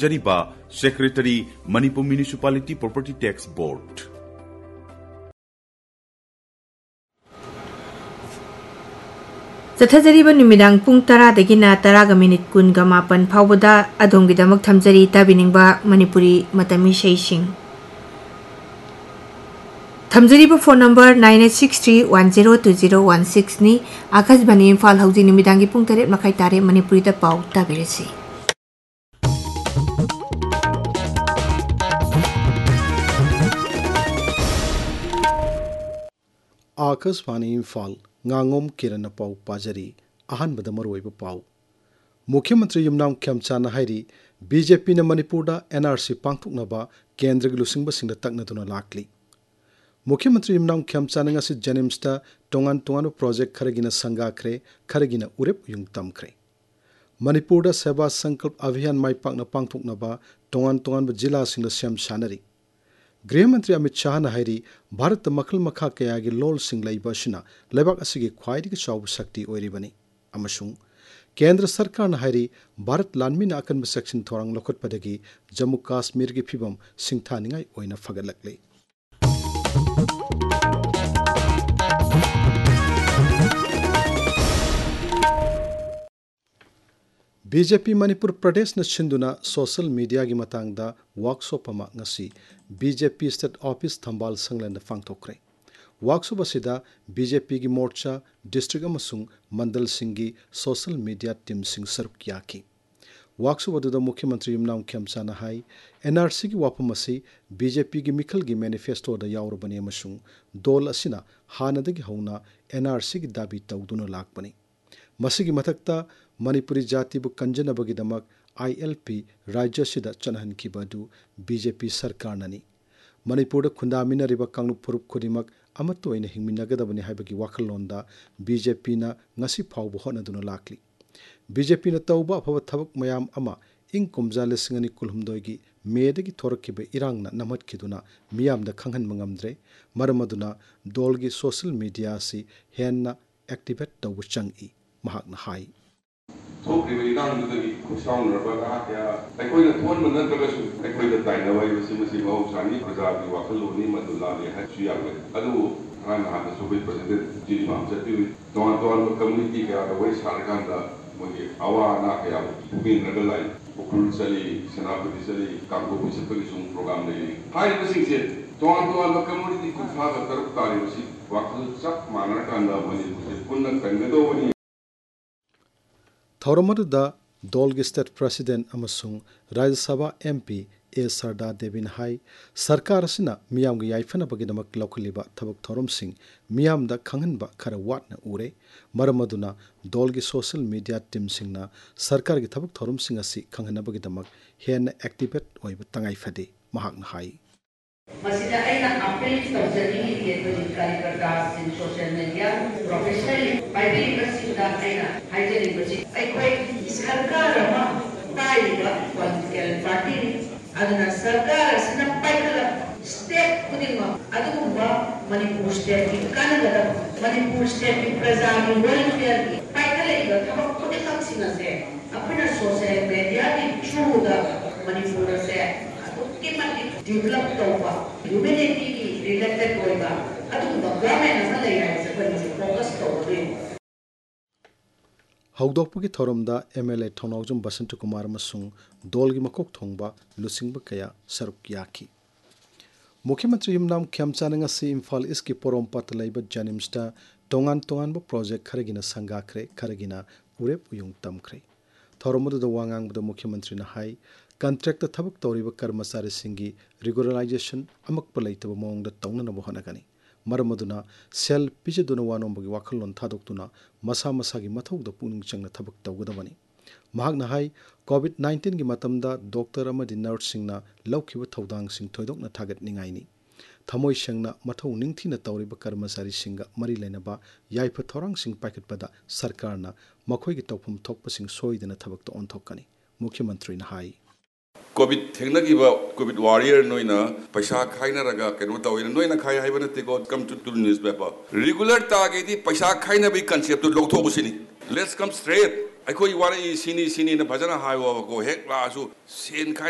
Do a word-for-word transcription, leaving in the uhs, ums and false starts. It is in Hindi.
ꯊꯝꯖꯔꯤꯕ secretary Manipur municipality property tax board ꯆꯠꯊꯖꯔꯤꯕ ꯅꯨꯃꯤꯗꯥꯡ ꯄꯨꯡ ꯇꯔꯥꯗꯒꯤꯅ ꯇꯔꯥꯒ ꯃꯤꯅꯤꯠ ꯀꯨꯟꯒ ꯃꯥꯄꯟ ꯐꯥꯎꯕꯗ ꯑꯗꯣꯝꯒꯤꯗꯃꯛ ꯊꯝꯖꯔꯤ ꯇꯥꯕꯤꯅꯤꯡꯕ ꯃꯅꯤꯄꯨꯔꯤ ꯃꯇꯝ ꯏꯁꯩꯁꯤꯡ ꯊꯝꯖꯔꯤꯕ phone number nine eight six three one zero two zero one six नी आकाशवाणी इम्फाल हौजी नुमिदांगी पुंग तरेट मखाई तारे मणिपुरी दा पाउ ताबिरसी आकाशवाणी इम्फाल nganगom किरण पाउ पाजरी अहन बदमरोइब पाउ मुख्यमंत्री युमनाम खेमचाना हाइरी बीजेपी न मणिपुर दा एनआरसी पांगथुकनबा केंद्र गी लुसिंगबसिंग तकनदुना लाकली मुख्यमंत्री Yumnam खेमचाना ngasi जनिम्सता टोंगान टोंगान project खरगिना संगाखरे खरगिना उरेप Jung तमखरे Manipur दा सेवा संकल्प अभियान माई पाकना पांगथुकनबा टोंगान टोंगान जिला सिंग सेम सानरी गृह मंत्री अमित शाह हाइरी भारत मखल मखा कया की लोल सिंग लैबसिना लेबाक असिगी ख्वाइदिगी चाव शक्ति ओइरिबनी अमसुंग केंद्र सरकार हाइरी भारत लानमिना अकनब सेक्शन थोरंग लखोटपदगी जम्मू काश्मीर की फिबम सिंगथानिंगाई ओइना फगलकले बीजेपी मणिपुर प्रदेश न सिंधुना सोशल मीडिया की मतंगदा वर्कशॉप अमा ngasi BJP state office थंबाल संगलेंद फांगथोखरे workshop असिदा BJP की मोर्चा डिस्ट्रिक्ट अमसुंग मंडल सिंगी सोशल मीडिया टीम सिंग सरुक याकी वर्कशॉप अदुदा मुख्यमंत्री युमनाम खेमचाना हाई एनआरसी की वाफम असि बीजेपी की मिखल की मैनिफेस्टो दा यावरबनी अमसुंग दोल असिना हानदगी हौना एनआरसी की दाबी तौदुना लाकबनी मसिगी मथक्ता मणिपुरी जातिबु कंजनबगिदमक आईएलपी राज्य सिदा चनहनखिबदु बीजेपी सरकार ननी मणिपुर खुंदामिनरिबा कांगलुप फुरुप खुदिमक अमतोइना हिंगमिनगदबनी हाइबगी वाखललोंदा बीजेपी ना ngasi फावबो होनदुना लाकली बीजेपी ना तौबा अफब थबक मयाम अमा इंग कुमजा लिसिंगनी कुलहुमदोइगी मेदगी थोरकिबे इरांगना नमतखिदुना मियामदा खंगहन मंगमद्रे मरमदुना दोलगी सोशल मीडिया सि हेन्ना एक्टिवेट तौबु चंगी महाकना हाई थोक्रिबे इरांगदगी खुसाउनरबा गाया अखोइना थोन मननतगसु अखोइदा ताइनवाई बसि मसि महौसानी प्रजाकी वाखललोनी मदुलाले हाचु यागले अदु हाना हाना सुबे प्रेसिडेंट जिली मामजति तोन तोन कम्युनिटी का वै सारकांदा मोगी आवा ना कया बिन नगलाई उकुल चली सेनापति चली कांगो बिसपगी सुम प्रोग्राम ले हाइ बसिंगसे तोन तोन कम्युनिटी कुफा का तरफ तारी बसि वाखल सब मानर कांदा मनि पुन्न कंगदोवनी थौरमदुदा दोलगी स्टेट प्रेसिडेंट अमसुंग राज्य सभा एमपी ए सरदा देविन हाई सरकार असिना मियामगी याइफनबगिदमक लौखलिबा थबक थौरमसिंग मियामदा खंगहनबा खरा वाटना उरे मरमदुना दोलगी सोशल मीडिया टीम सिंगना सरकार की थबक थौरमसिंग असि खंगहनबगिदमक हेन एक्टिवेट ओइबा तंगाई फदे महाकना हाई मसीदा अइना अपील तौजनिंगी येतोजि कार्यकर्ता सिंग सोशल मीडिया प्रोफेशनली पाइबी बसिदा अइना हाइजरी बसि अइखोइ सरकार अमा ताइबा पॉलिटिकल पार्टी अदुना सरकार असना पाइकल स्टेट खुदिमा अदुबा मणिपुर स्टेट की कानगदा मणिपुर स्टेट की प्रजा की वेलफेयर की पाइकल इगा थबक खुदिमक सिंगसे अपना सोशल मीडिया की थ्रू दा मणिपुर से डेवलप तौबा ह्यूमैनिटी की रिलेटेड होइबा अदुबा गवर्नमेंट अमा लेयाइसे बनि फोकस तौबे हौदोकपगी थौरमदा एमएलए थौनावजुम बसंत कुमार मसुंग दोलगी मकोक थोंगबा लुसिंगबा कया सरुक याखी मुख्यमंत्री युमनाम खेमचाना ngasi इम्फाल इसकी पोरोमपात लैबा जनिम्सता तोंगान तोंगान प्रोजेक्ट खरगिना संगाखरे खरगिना उरेप उयुंग तमखरे थौरमदुदा वांगांगबदा मुख्यमंत्री ना हाई कॉन्ट्रैक्ट थबक तौरीब कर्मचारी सिंगी रेगुलराइजेशन अमक लैतब मौंग तौनब होनगनी मरमदुना सेल पिजदुना वानोंबगी वाखलोन थादोक्तुना मसा मसागी मथौद पुनिंग चंगना थबक तौगदबनी महाकना हाई कोविड नाइन्टीन की मतमदा डॉक्टर अमदि नर्स सिंगना लौखिब थौदांग सिंग थोइदोकना थागतनिंगाइनी थमोइ सेंगना मथौ निंगथिना तौरीब कर्मचारी सिंगा मरी लेनबा याइफ थौरांग सिंग पाइकटपदा सरकारना मखोइगी तौफम थोकपसिंग सोइदना थबक ओंथोकनी मुख्यमंत्री ना हाई कोविड थेंगनगिबा कोविड वॉरियर नोइना पैसा खाइनरगा केनो तौइना नोइना खाइ हाइबा नतेको come to to news paper regular तागेदी पैसा खाइनबी कांसेप्ट लौथोबसिनी लेट्स कम स्ट्रेट अखोई वारे सिनी सिनी न भजना हाइबा को हेक लासु सेन खाइ